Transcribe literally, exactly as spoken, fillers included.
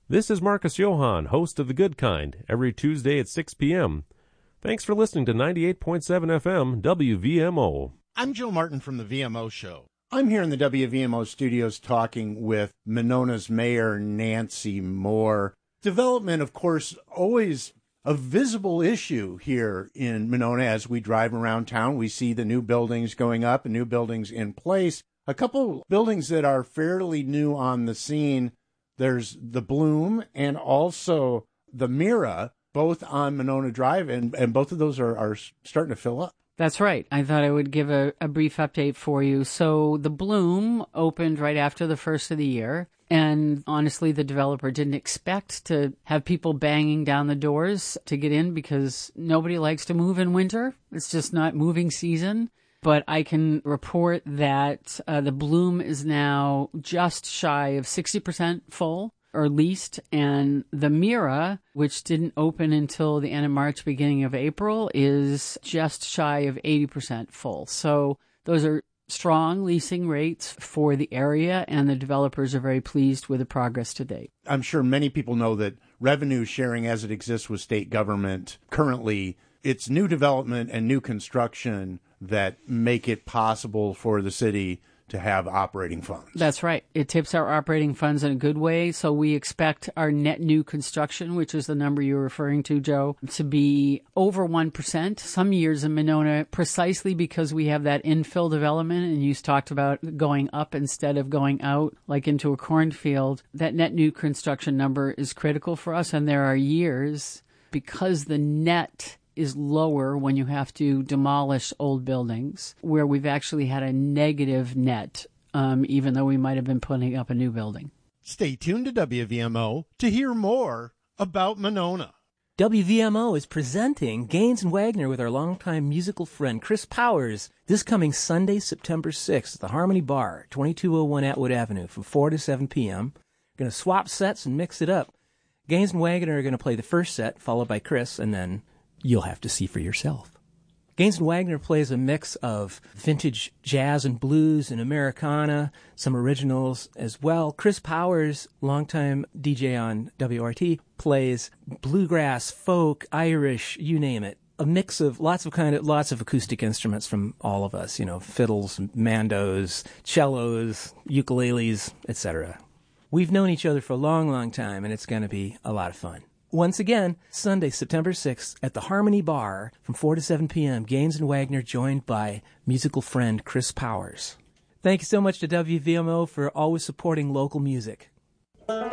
This is Marcus Johann, host of The Good Kind, every Tuesday at six p.m. Thanks for listening to ninety-eight point seven F M W V M O. I'm Joe Martin from the V M O Show. I'm here in the W V M O studios talking with Monona's Mayor Nancy Moore. Development, of course, always a visible issue here in Monona. As we drive around town, we see the new buildings going up and new buildings in place. A couple buildings that are fairly new on the scene. There's the Bloom and also the Mira, both on Monona Drive, and, and both of those are, are starting to fill up. That's right. I thought I would give a, a brief update for you. So the Bloom opened right after the first of the year. And honestly, the developer didn't expect to have people banging down the doors to get in because nobody likes to move in winter. It's just not moving season. But I can report that uh, the Bloom is now just shy of sixty percent full or leased. And the Mira, which didn't open until the end of March, beginning of April, is just shy of eighty percent full. So those are strong leasing rates for the area, and the developers are very pleased with the progress to date. I'm sure many people know that revenue sharing as it exists with state government currently, it's new development and new construction that make it possible for the city to have operating funds. That's right. It tips our operating funds in a good way. So we expect our net new construction, which is the number you're referring to, Joe, to be over one percent. Some years in Monona, precisely because we have that infill development, and you talked about going up instead of going out, like into a cornfield. That net new construction number is critical for us, and there are years, because the net is lower when you have to demolish old buildings, where we've actually had a negative net, um, even though we might have been putting up a new building. Stay tuned to W V M O to hear more about Monona. W V M O is presenting Gaines and Wagner with our longtime musical friend Chris Powers this coming Sunday, September sixth at the Harmony Bar, twenty-two oh one Atwood Avenue, from four to seven p.m. We're going to swap sets and mix it up. Gaines and Wagner are going to play the first set, followed by Chris, and then you'll have to see for yourself. Gaines and Wagner plays a mix of vintage jazz and blues and Americana, some originals as well. Chris Powers, longtime D J on W R T, plays bluegrass, folk, Irish, you name it. A mix of lots of kind of lots of acoustic instruments from all of us, you know, fiddles, mandos, cellos, ukuleles, et cetera. We've known each other for a long, long time, and it's going to be a lot of fun. Once again, Sunday, September sixth, at the Harmony Bar from four to seven p.m., Gaines and Wagner joined by musical friend Chris Powers. Thank you so much to W V M O for always supporting local music.